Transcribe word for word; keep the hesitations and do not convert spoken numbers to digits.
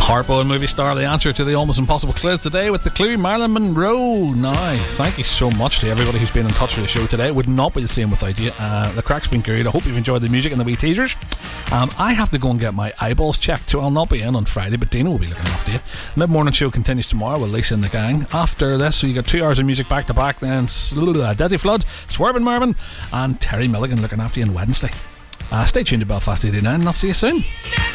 Harpo and movie star, the answer to the almost impossible quiz today with the clue Marilyn Monroe. Now, thank you so much to everybody who's been in touch with the show today. It would not be the same without you. Uh, the crack's been good. I hope you've enjoyed the music and the wee teasers. Um, I have to go and get my eyeballs checked, so I'll not be in on Friday, but Dino will be looking after you. Mid-morning show continues tomorrow with Lisa and the gang. After this, so you got two hours of music back to back, then Desi Flood, Swervin' Marvin, and Terry Milligan looking after you on Wednesday. Uh, stay tuned to Belfast eighty-nine and I'll see you soon.